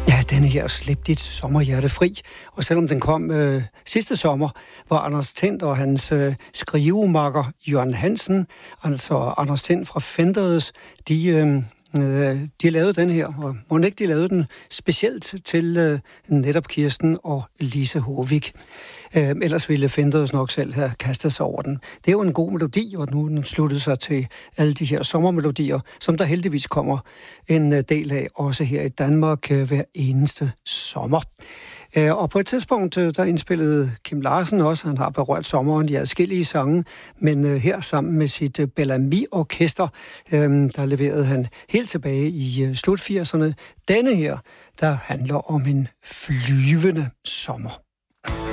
Ja, denne her Slip dit sommerhjerte fri. Og selvom den kom sidste sommer, var Anders Thent og hans skrivemakker Jørgen Hansen, altså Anders Thent fra Fenders, de lavede den her, og må ikke de lavede den specielt til netop Kirsten og Lise Hovig. Ellers ville Fenders nok selv have kastet sig over den. Det er jo en god melodi, og nu den sluttede sig til alle de her sommermelodier, som der heldigvis kommer en del af, også her i Danmark hver eneste sommer. Og på et tidspunkt, der indspillede Kim Larsen også, han har berørt sommeren i adskillige sange, men her sammen med sit Bellamy-orkester, der leverede han helt tilbage i slut 80'erne. Denne her, der handler om en flyvende sommer.